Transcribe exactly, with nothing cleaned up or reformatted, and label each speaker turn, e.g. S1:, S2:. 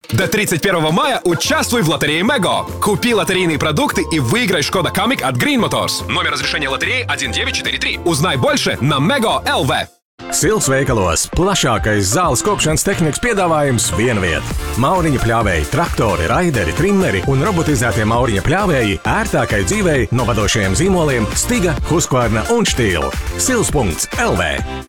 S1: До тридцать первого мая участвуй в лотерее Мего. Купи лотерейные продукты и выиграй Шкода Камик от Green Motors. Номер разрешения лотереи один девять четыре три. Узнай больше на Mego точка эл ви.
S2: Silts veikalos plašākais zāles kopšanas tehnikas piedāvājums vienviet. Mauriņa pļāvēji, traktori, raideri, trimmeri un robotizētie mauriņa pļāvēji ērtākai dzīvei no vadošajiem zīmoliem Stiga, Husqvarna un Stihl. Silts punkts el vē